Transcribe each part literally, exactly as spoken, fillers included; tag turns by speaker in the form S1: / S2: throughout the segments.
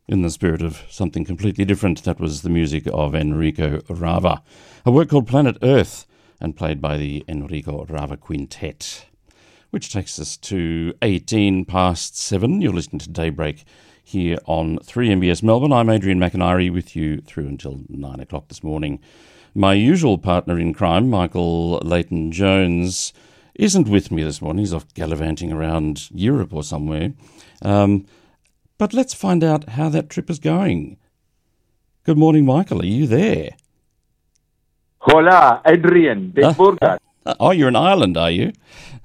S1: In the spirit of something completely different, that was the music of Enrico Rava, a work called Planet Earth, and played by the Enrico Rava Quintet, which takes us to eighteen past seven. You're listening to Daybreak here on three M B S Melbourne. I'm Adrian McIntyre with you through until nine o'clock this morning. My usual partner in crime, Michael Leighton-Jones, isn't with me this morning. He's off gallivanting around Europe or somewhere. Um, but let's find out how that trip is going. Good morning, Michael. Are you there?
S2: Hola, Adrian. De Burgas.
S1: Oh, you're in Ireland, are you?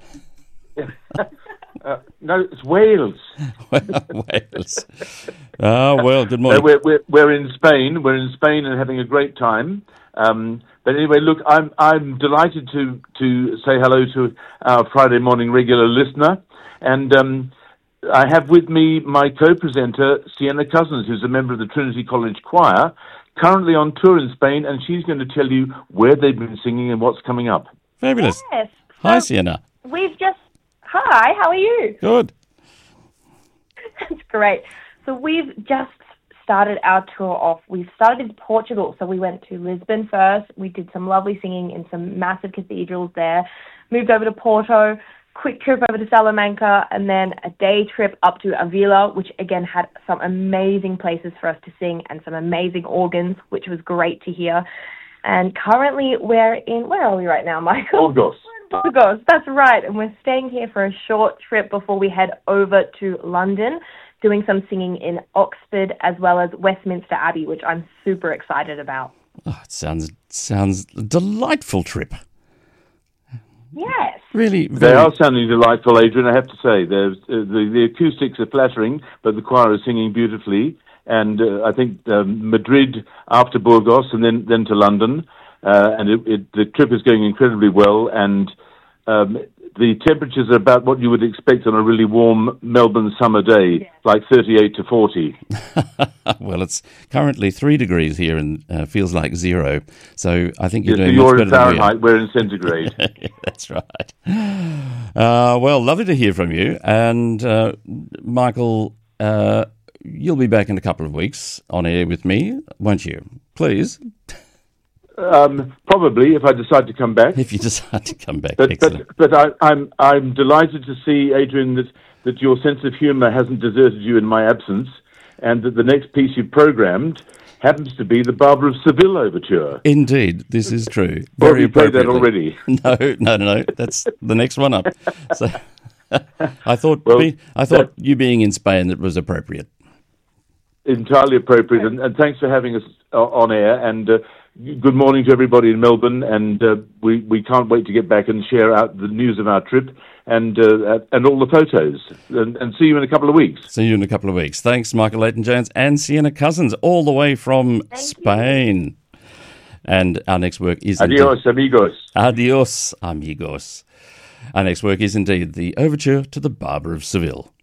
S2: uh, no, it's Wales.
S1: Wales. Oh, well, good morning.
S2: Uh, we're, we're, we're in Spain. We're in Spain and having a great time. Um, but anyway, look, I'm I'm delighted to to say hello to our Friday morning regular listener, and um, I have with me my co-presenter Sienna Cousins, who's a member of the Trinity College Choir, currently on tour in Spain, and she's going to tell you where they've been singing and what's coming up.
S1: Fabulous.
S3: Yes.
S1: Hi,
S3: So
S1: Sienna.
S3: We've just... Hi, how are you?
S1: Good.
S3: That's great. So we've just started our tour off. We've started in Portugal. So we went to Lisbon first. We did some lovely singing in some massive cathedrals there. Moved over to Porto. Quick trip over to Salamanca, and then a day trip up to Avila, which again had some amazing places for us to sing and some amazing organs, which was great to hear. And currently we're in, where are we right now, Michael?
S2: Burgos.
S3: We're in Burgos, that's right. And we're staying here for a short trip before we head over to London, doing some singing in Oxford as well as Westminster Abbey, which I'm super excited about.
S1: Oh, it sounds sounds a delightful trip.
S3: Yes.
S1: Really,
S2: They
S1: very...
S2: are sounding delightful, Adrian, I have to say. There's, uh, the, the acoustics are flattering, but the choir is singing beautifully. And uh, I think um, Madrid after Burgos and then, then to London. Uh, and it, it, the trip is going incredibly well. And um, the temperatures are about what you would expect on a really warm Melbourne summer day, yeah. Like thirty-eight to forty.
S1: Well, it's currently three degrees here and uh, feels like zero. So I think you're
S2: yes,
S1: doing
S2: so
S1: much
S2: you're
S1: better
S2: in
S1: than we are.
S2: Fahrenheit, we're in centigrade.
S1: Yeah, that's right. Uh, well, lovely to hear from you. And uh, Michael, uh, you'll be back in a couple of weeks on air with me, won't you? Please.
S2: Um, probably, if I decide to come back.
S1: If you decide to come back,
S2: but
S1: excellent.
S2: but, but I, I'm I'm delighted to see, Adrian, that, that your sense of humour hasn't deserted you in my absence, and that the next piece you've programmed happens to be the Barbara of Seville overture.
S1: Indeed, this is true.
S2: Well,
S1: Very
S2: you played that
S1: appropriately.
S2: already.
S1: No, no, no, no. That's the next one up. So I thought
S2: well,
S1: be, I thought
S2: that,
S1: you being in Spain, that was appropriate.
S2: Entirely appropriate, and, and thanks for having us uh, on air. And uh, good morning to everybody in Melbourne. And uh, we we can't wait to get back and share out the news of our trip and uh, and all the photos. And, and see you in a couple of weeks.
S1: See you in a couple of weeks. Thanks, Michael Leighton-Jones and Sienna Cousins, all the way from
S3: Thank
S1: Spain. You. And our next work is
S2: Adios,
S1: indeed...
S2: amigos.
S1: Adios, amigos. Our next work is indeed the overture to the Barbara of Seville.